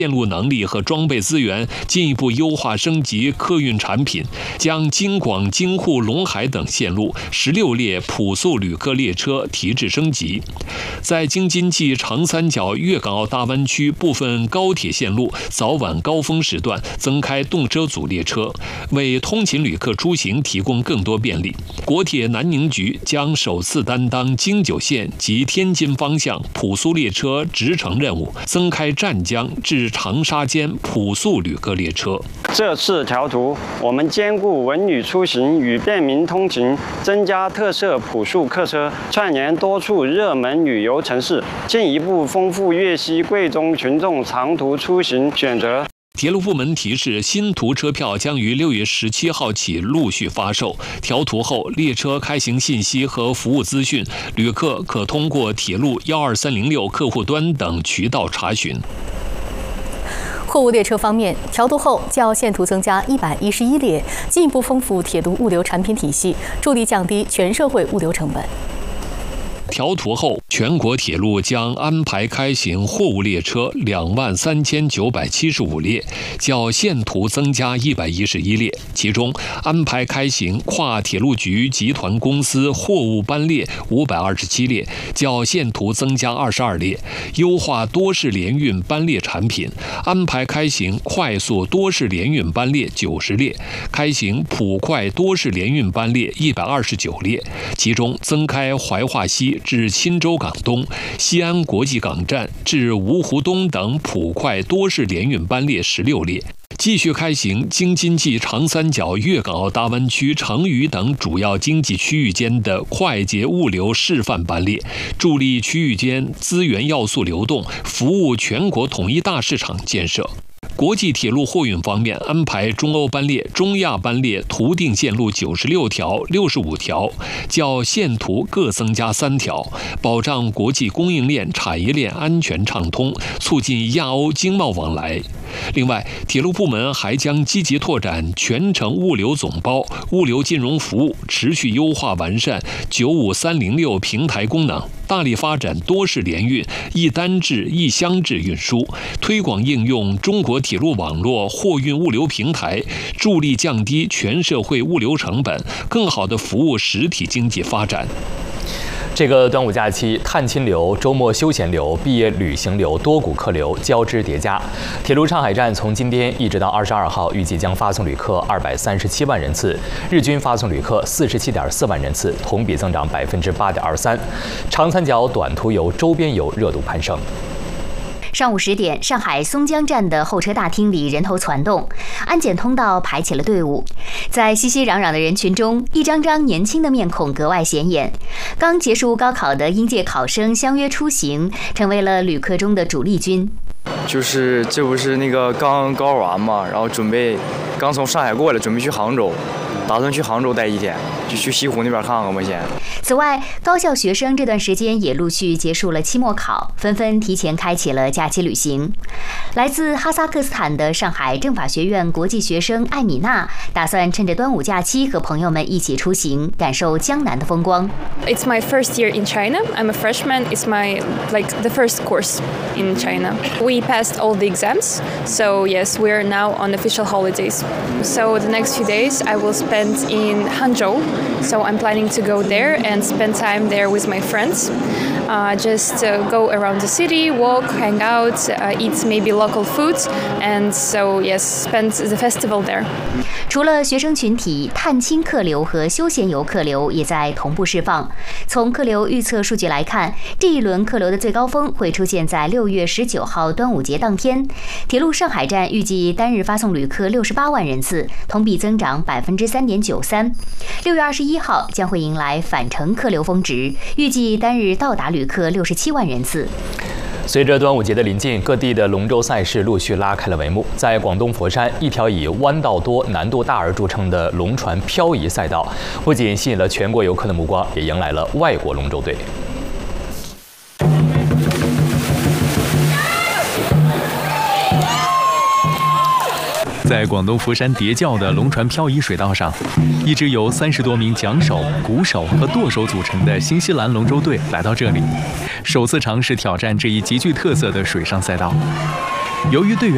线路能力和装备资源进一步优化升级客运产品，将京广、京沪、陇海等线路16列普速旅客列车提质升级。在京津冀长三角粤港澳大湾区部分高铁线路早晚高峰时段增开动车组列车，为通勤旅客出行提供更多便利。国铁南宁局将首次担当京九线及天津方向普速列车直乘任务，增开湛江至长沙间普速旅客列车。 这次调图，我们兼顾文旅出行与便民通勤，增加特色普速客车，串联多处热门旅游城市，进一步丰富粤西贵中群众长途出行选择。 铁路部门提示，新图车票将于6月17号起陆续发售。调图后，列车开行信息和服务资讯，旅客可通过铁路12306客户端等渠道查询。 货物列车方面，调度后较现图增加111列，进一步丰富铁路物流产品体系，助力降低全社会物流成本。 调图后，全国铁路将安排开行货物列车23975列，较现图增加111列。其中，安排开行跨铁路局集团公司货物班列527列，较现图增加22列。优化多式联运班列产品，安排开行快速多式联运班列90列，开行普快多式联运班列129列。其中，增开怀化西至钦州港东、西安国际港站至芜湖东等普快多式联运班列16列，继续开行京津冀长三角粤港澳大湾区成渝等主要经济区域间的快捷物流示范班列，助力区域间资源要素流动，服务全国统一大市场建设。国际铁路货运方面，安排中欧班列、中亚班列图定线路96条、65条，较现图各增加3条，保障国际供应链、产业链安全畅通，促进亚欧经贸往来。另外，铁路部门还将积极拓展全程物流总包、物流金融服务，持续优化完善95306平台功能，大力发展多式联运、一单制、一箱制运输，推广应用中国铁路网络货运物流平台，助力降低全社会物流成本，更好地服务实体经济发展。 这个端午假期，探亲流、周末休闲流、毕业旅行流多股客流交织叠加。铁路上海站从今天一直到22号，预计将发送旅客237万人次，日均发送旅客47.4万人次，同比增长8.23%。长三角短途游、周边游热度攀升。 上午10点，上海松江站的候车大厅里人头攒动，安检通道排起了队伍。在熙熙攘攘的人群中，一张张年轻的面孔格外显眼。刚结束高考的应届考生相约出行，成为了旅客中的主力军。 就是这不是那个刚高考完嘛，然后刚从上海过来，准备去杭州，打算去杭州待1天，就去西湖那边看看吧先。 此外，高校学生这段时间也陆续结束了期末考，纷纷提前开启了假期旅行。来自哈萨克斯坦的上海政法学院国际学生艾米娜打算趁着端午假期和朋友们一起出行，感受江南的风光。 It's my first year in China. I'm a freshman. It's my the first course in China. We passed all the exams, so yes, we are now on official holidays. So the next few days I will spend in Hangzhou. So I'm planning to go there and spend time there with my friends. Just go around the city, walk, hang out, eat maybe local foods, and so yes, spend the festival there. 除了学生群体，探亲客流和休闲游客流也在同步释放。从客流预测数据来看，这一轮客流的最高峰会出现在6月19号端午节当天。铁路上海站预计单日发送旅客68万人次，同比增长3.93%。6月21号将会迎来返程客流峰值，预计单日到达旅客67万人次。 随着端午节的临近，各地的龙舟赛事陆续拉开了帷幕。在广东佛山，一条以弯道多、难度大而著称的龙船漂移赛道，不仅吸引了全国游客的目光，也迎来了外国龙舟队。 在广东佛山叠嶂的龙船漂移水道上，一支由30多名桨手、鼓手和舵手组成的新西兰龙舟队来到这里，首次尝试挑战这一极具特色的水上赛道。由于队员